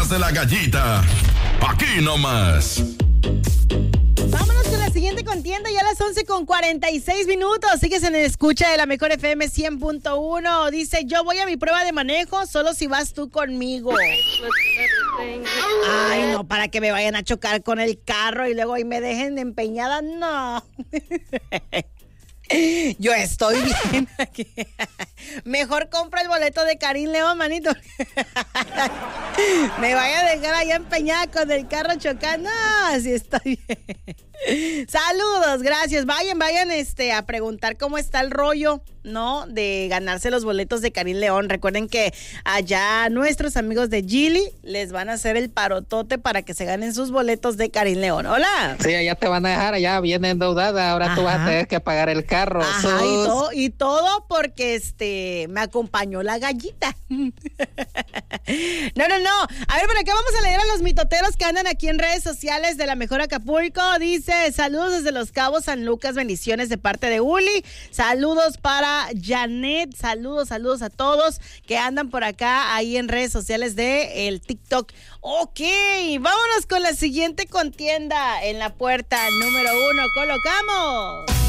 de la Gallita. Aquí nomás. Vámonos con la siguiente contienda, ya a las 11:46. Sigues en el escucha de la mejor FM 100.1. Dice, yo voy a mi prueba de manejo solo si vas tú conmigo. Ay, no, para que me vayan a chocar con el carro y luego ahí me dejen empeñada, no. Yo estoy bien aquí. Mejor compro el boleto de Karim León, manito. Me vaya a dejar allá empeñada con el carro chocando. Así estoy bien. Saludos, gracias. Vayan a preguntar cómo está el rollo, ¿no? De ganarse los boletos de Karim León. Recuerden que allá nuestros amigos de Gili les van a hacer el parotote para que se ganen sus boletos de Karim León. Hola. Sí, allá te van a dejar, allá bien endeudada. Ahora tú vas a tener que pagar el carro. Ajá, y todo porque me acompañó la gallita. No. A ver, por acá vamos a leer a los mitoteros que andan aquí en redes sociales de La Mejor Acapulco. Dice, saludos desde Los Cabos, San Lucas, bendiciones de parte de Uli. Saludos para Janet, saludos a todos que andan por acá ahí en redes sociales de el TikTok. Ok, vámonos con la siguiente contienda. En la puerta número 1 colocamos